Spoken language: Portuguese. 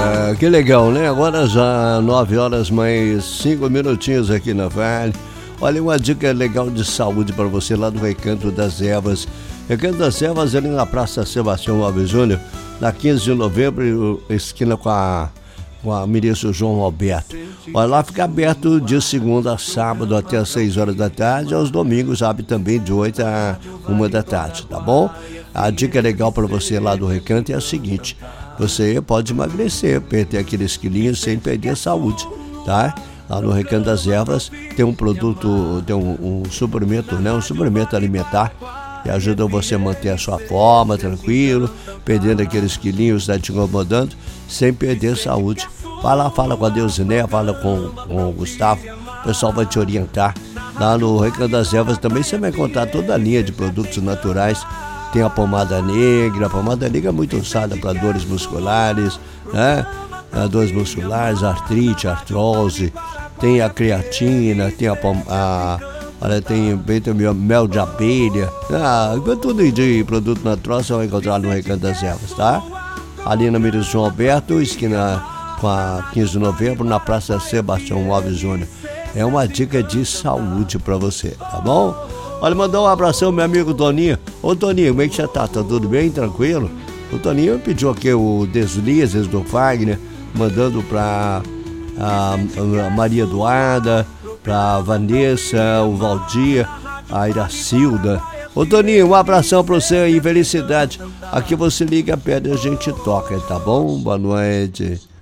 Que legal, né? Agora já 9 horas mais 5 minutinhos aqui na Vale. Olha, uma dica legal de saúde para você lá do Recanto das Ervas. Recanto das Ervas ali na Praça Sebastião Alves Júnior, na 15 de novembro, esquina com a ministro João Alberto. Olha, lá fica aberto de segunda a sábado até às 6 horas da tarde, aos domingos abre também de 8 a 1 da tarde, tá bom? A dica legal para você lá do Recanto é a seguinte: você pode emagrecer, perder aqueles quilinhos sem perder a saúde, tá? Lá no Recanto das Ervas tem um produto, tem um suplemento, né? Um suplemento alimentar que ajuda você a manter a sua forma tranquilo, perdendo aqueles quilinhos, tá te incomodando, sem perder a saúde. Vai lá, fala com a Deusiné, fala com o Gustavo, o pessoal vai te orientar. Lá no Recanto das Ervas também você vai encontrar toda a linha de produtos naturais. Tem a pomada negra é muito usada para dores musculares, né? Dores musculares, artrite, artrose. Tem a creatina, tem tem mel de abelha. Tudo de produto natural você vai encontrar no Recanto das Ervas, tá? Ali na Mira João Alberto, esquina com a 15 de novembro, na Praça Sebastião Alves Júnior. É uma dica de saúde para você, tá bom? Olha, mandar um abração meu amigo Toninho. Ô Toninho, como é que você tá? Tá tudo bem? Tranquilo? O Toninho pediu aqui o Deslizes do Fagner, mandando pra a Maria Eduarda, pra Vanessa, o Valdir, a Iracilda. Ô Toninho, um abração pra você aí, felicidade. Aqui você liga, pede, a gente toca, tá bom? Boa noite.